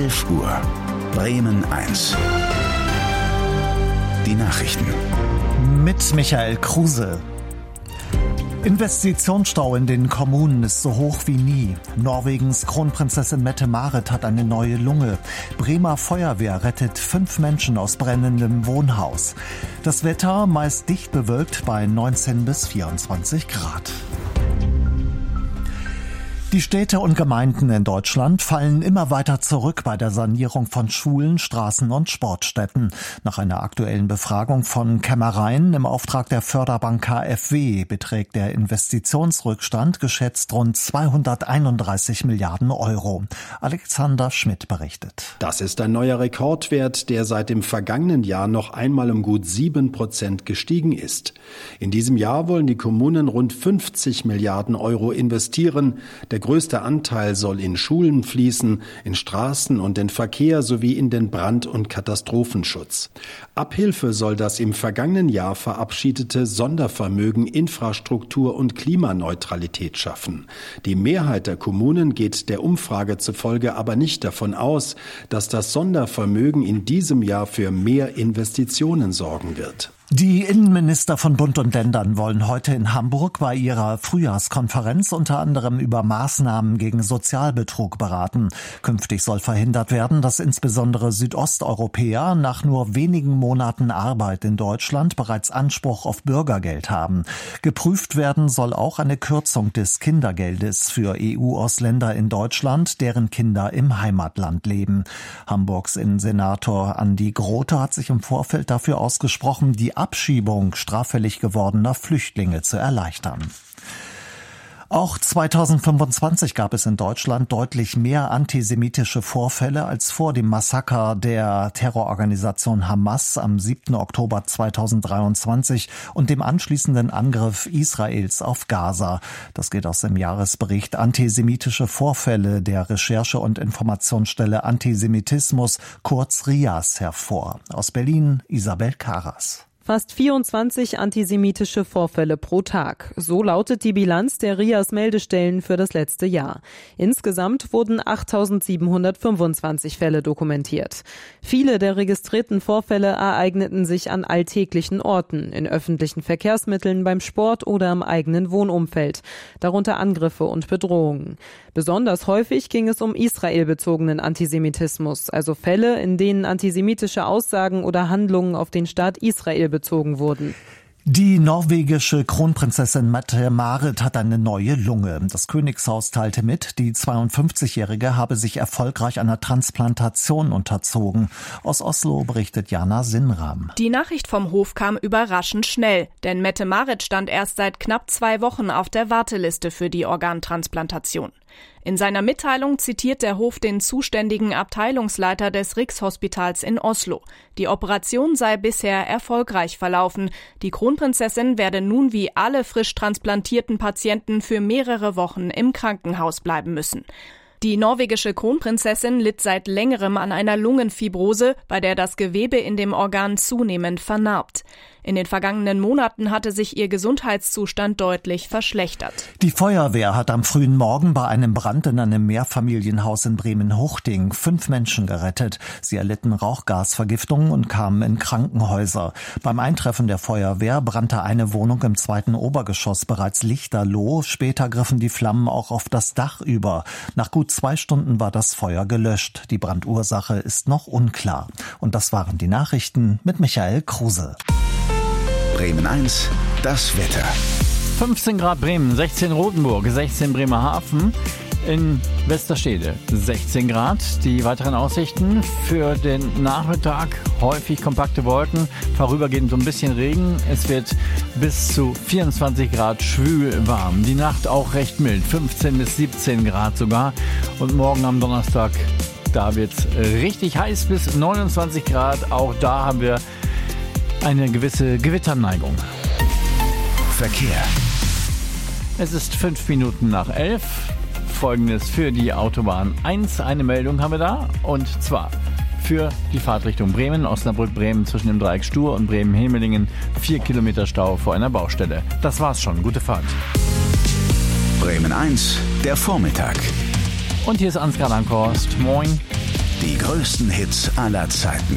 11 Uhr. Bremen 1. Die Nachrichten. Mit Michael Kruse. Investitionsstau in den Kommunen ist so hoch wie nie. Norwegens Kronprinzessin Mette-Marit hat eine neue Lunge. Bremer Feuerwehr rettet 5 Menschen aus brennendem Wohnhaus. Das Wetter meist dicht bewölkt bei 19 bis 24 Grad. Die Städte und Gemeinden in Deutschland fallen immer weiter zurück bei der Sanierung von Schulen, Straßen und Sportstätten. Nach einer aktuellen Befragung von Kämmereien im Auftrag der Förderbank KfW beträgt der Investitionsrückstand geschätzt rund 231 Milliarden Euro. Alexander Schmidt berichtet. Das ist ein neuer Rekordwert, der seit dem vergangenen Jahr noch einmal um gut 7% gestiegen ist. In diesem Jahr wollen die Kommunen rund 50 Milliarden Euro investieren. Der größte Anteil soll in Schulen fließen, in Straßen und den Verkehr sowie in den Brand- und Katastrophenschutz. Abhilfe soll das im vergangenen Jahr verabschiedete Sondervermögen Infrastruktur und Klimaneutralität schaffen. Die Mehrheit der Kommunen geht der Umfrage zufolge aber nicht davon aus, dass das Sondervermögen in diesem Jahr für mehr Investitionen sorgen wird. Die Innenminister von Bund und Ländern wollen heute in Hamburg bei ihrer Frühjahrskonferenz unter anderem über Maßnahmen gegen Sozialbetrug beraten. Künftig soll verhindert werden, dass insbesondere Südosteuropäer nach nur wenigen Monaten Arbeit in Deutschland bereits Anspruch auf Bürgergeld haben. Geprüft werden soll auch eine Kürzung des Kindergeldes für EU-Ausländer in Deutschland, deren Kinder im Heimatland leben. Hamburgs Innensenator Andi Grote hat sich im Vorfeld dafür ausgesprochen, die Abschiebung straffällig gewordener Flüchtlinge zu erleichtern. Auch 2025 gab es in Deutschland deutlich mehr antisemitische Vorfälle als vor dem Massaker der Terrororganisation Hamas am 7. Oktober 2023 und dem anschließenden Angriff Israels auf Gaza. Das geht aus dem Jahresbericht Antisemitische Vorfälle der Recherche- und Informationsstelle Antisemitismus, kurz RIAS, hervor. Aus Berlin Isabel Karas. Fast 24 antisemitische Vorfälle pro Tag. So lautet die Bilanz der RIAS-Meldestellen für das letzte Jahr. Insgesamt wurden 8.725 Fälle dokumentiert. Viele der registrierten Vorfälle ereigneten sich an alltäglichen Orten, in öffentlichen Verkehrsmitteln, beim Sport oder im eigenen Wohnumfeld, darunter Angriffe und Bedrohungen. Besonders häufig ging es um israelbezogenen Antisemitismus, also Fälle, in denen antisemitische Aussagen oder Handlungen auf den Staat Israel bezogen wurden. Die norwegische Kronprinzessin Mette-Marit hat eine neue Lunge. Das Königshaus teilte mit, die 52-Jährige habe sich erfolgreich einer Transplantation unterzogen. Aus Oslo berichtet Jana Sinram. Die Nachricht vom Hof kam überraschend schnell, denn Mette-Marit stand erst seit knapp 2 Wochen auf der Warteliste für die Organtransplantation. In seiner Mitteilung zitiert der Hof den zuständigen Abteilungsleiter des Rikshospitals in Oslo. Die Operation sei bisher erfolgreich verlaufen. Die Kronprinzessin werde nun wie alle frisch transplantierten Patienten für mehrere Wochen im Krankenhaus bleiben müssen. Die norwegische Kronprinzessin litt seit längerem an einer Lungenfibrose, bei der das Gewebe in dem Organ zunehmend vernarbt. In den vergangenen Monaten hatte sich ihr Gesundheitszustand deutlich verschlechtert. Die Feuerwehr hat am frühen Morgen bei einem Brand in einem Mehrfamilienhaus in Bremen-Huchting 5 Menschen gerettet. Sie erlitten Rauchgasvergiftungen und kamen in Krankenhäuser. Beim Eintreffen der Feuerwehr brannte eine Wohnung im 2. Obergeschoss bereits lichterloh. Später griffen die Flammen auch auf das Dach über. Nach gut 2 Stunden war das Feuer gelöscht. Die Brandursache ist noch unklar. Und das waren die Nachrichten mit Michael Kruse. Bremen 1, das Wetter. 15 Grad Bremen, 16 Rotenburg, 16 Bremerhaven, in Westerstede 16 Grad. Die weiteren Aussichten für den Nachmittag: häufig kompakte Wolken, vorübergehend so ein bisschen Regen. Es wird bis zu 24 Grad schwül warm. Die Nacht auch recht mild, 15 bis 17 Grad sogar. Und morgen am Donnerstag, da wird es richtig heiß bis 29 Grad. Auch da haben wir eine gewisse Gewitterneigung. Verkehr. Es ist 5 Minuten nach 11. Folgendes für die Autobahn 1. Eine Meldung haben wir da. Und zwar für die Fahrtrichtung Bremen, Osnabrück-Bremen zwischen dem Dreieck Stur und Bremen-Hemelingen 4 Kilometer Stau vor einer Baustelle. Das war's schon. Gute Fahrt. Bremen 1, der Vormittag. Und hier ist Ansgar Lankhorst. Moin. Die größten Hits aller Zeiten.